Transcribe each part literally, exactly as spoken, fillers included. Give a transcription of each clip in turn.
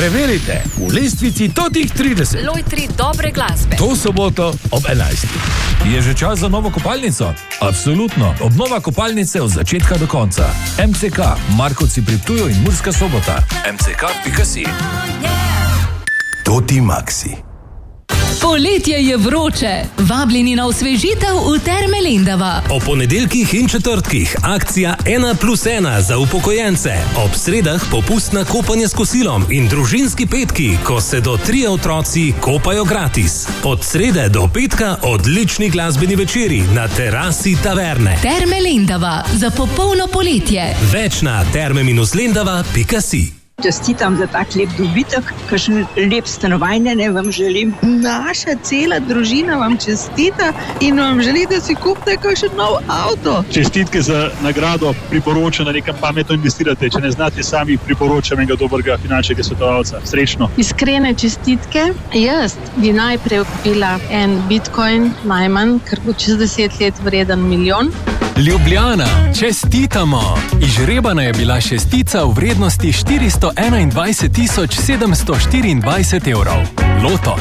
Preverite v lestvici totih trideset. Lojtri dobre glasbe. To soboto ob enajstih. Je že čas za novo kopalnico? Absolutno. Obnova kopalnice od začetka do konca. M C K, Markovci pri Ptuju in Murska Sobota. M C K pika si. Toti Maxi. Poletje je vroče. Vabljeni na osvežitev v Terme Lendava. O ponedeljkih in četrtkih akcija ena plus ena za upokojence. Ob sredah popustna kopanje s kosilom in družinski petki, ko se do trije otroci kopajo gratis. Od srede do petka odlični glasbeni večeri na terasi taverne. Terme Lendava za popolno poletje. Več na terme lendava pika si. Čestitam za tak lep dobitek, kakšen lep stanovanje ne vam želim. Naša cela družina vam čestita in vam želi, da si kupite kakšen nov avto. Čestitke za nagrado, priporočam, da nekam pametno investirate. Če ne znate sami, priporočam enega dobrega finančnega svetovalca. Srečno. Iskrene čestitke. Jaz bi najprej kupila en bitcoin najmanj, ker bo čez deset let vreden milijon. Ljubljana, čestitamo! Izžrebana je bila šestica v vrednosti štiristo enaindvajset tisoč sedemsto štiriindvajset evrov. Loto.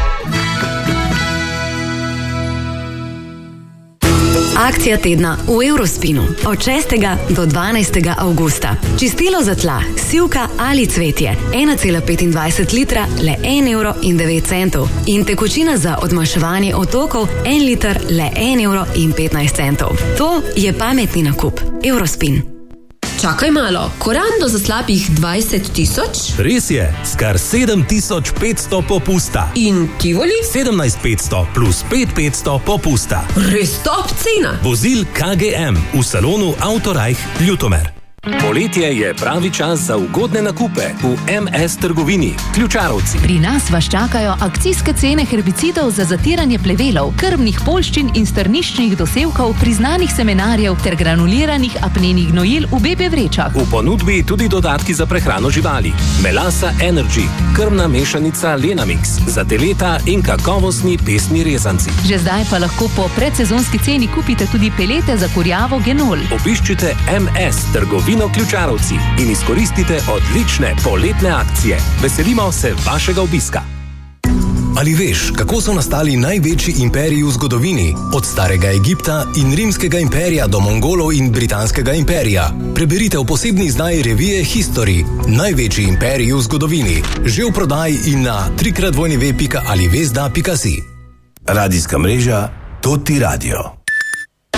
Akcija tedna v Eurospinu od šestega do dvanajstega avgusta. Čistilo za tla, sivka ali cvetje, ena cela petindvajset litra, le en evro in devet centov. In tekočina za odmaševanje otokov, en liter, le en evro in petnajst centov. To je pametni nakup. Eurospin. Čakaj malo, korando za slabih dvajset tisoč? Res je, skar sedem tisoč petsto popusta. In Tivoli? sedemnajst petsto plus pet petsto popusta. Res top cena. Vozil K G M v salonu Autorajh Ljutomer. Poletje je pravi čas za ugodne nakupe v M S trgovini Ključarovci. Pri nas vas čakajo akcijske cene herbicidov za zatiranje plevelov, krmnih poljščin in strniščnih dosevkov, priznanih semenarjev ter granuliranih apnenih gnojil v bebe vrečah. V ponudbi tudi dodatki za prehrano živali. Melasa Energy, krmna mešanica Lenamix, za teleta in kakovostni pesni rezanci. Že zdaj pa lahko po predsezonski ceni kupite tudi pelete za kurjavo Genol. Obiščite M S trgovino Ključarovci in izkoristite odlične poletne akcije. Veselimo se vašega obiska. Ali veš, kako so nastali največji imperiji v zgodovini? Od starega Egipta in rimskega imperija do Mongolov in britanskega imperija. Preberite v posebni izdaji revije History. Največji imperiji v zgodovini. Že v prodaji in na trikrat dvojni ve pika ali vezda pika si. Radijska mreža Toti Radio.